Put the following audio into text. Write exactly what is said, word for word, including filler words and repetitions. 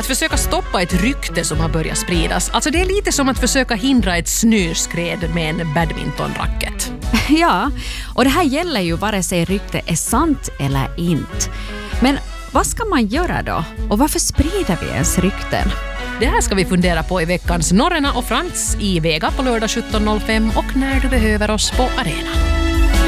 försöka stoppa ett rykte som har börjat spridas. Alltså det är lite som att försöka hindra ett snöskred med en badmintonracket. Ja, och det här gäller ju vare sig rykte är sant eller inte. Men vad ska man göra då? Och varför sprider vi ens rykten? Det här ska vi fundera på i veckans Norrena och Frans i Vega på lördag sjutton noll fem och när du behöver oss på arenan.